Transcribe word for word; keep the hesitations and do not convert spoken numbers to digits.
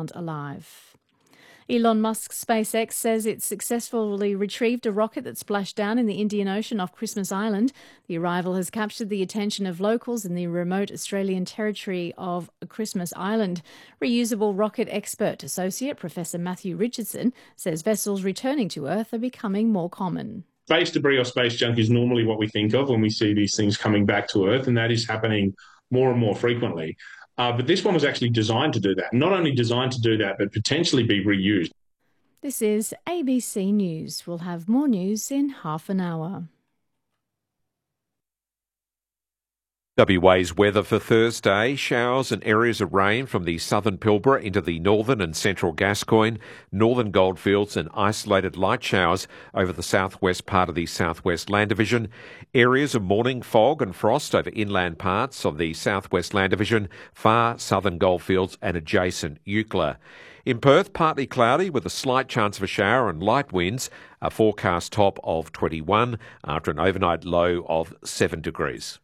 found alive. Elon Musk's SpaceX says it successfully retrieved a rocket that splashed down in the Indian Ocean off Christmas Island. The arrival has captured the attention of locals in the remote Australian territory of Christmas Island. Reusable rocket expert associate Professor Matthew Richardson says vessels returning to Earth are becoming more common. Space debris or space junk is normally what we think of when we see these things coming back to Earth, and that is happening more and more frequently. Uh, but this one was actually designed to do that. Not only designed to do that, but potentially be reused. This is A B C News. We'll have more news in half an hour. W A's weather for Thursday. Showers and areas of rain from the southern Pilbara into the northern and central Gascoyne, northern Goldfields and isolated light showers over the southwest part of the southwest Land Division. Areas of morning fog and frost over inland parts of the southwest Land Division, far southern Goldfields and adjacent Eucla. In Perth, partly cloudy with a slight chance of a shower and light winds, a forecast top of twenty-one after an overnight low of seven degrees.